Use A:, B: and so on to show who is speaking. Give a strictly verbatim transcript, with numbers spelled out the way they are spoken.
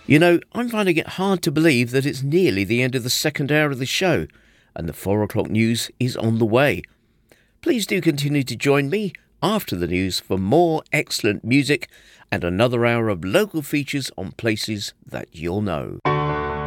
A: You know, I'm finding it hard to believe that it's nearly the end of the second hour of the show, and the four o'clock news is on the way. Please do continue to join me after the news for more excellent music and another hour of local features on places that you'll know.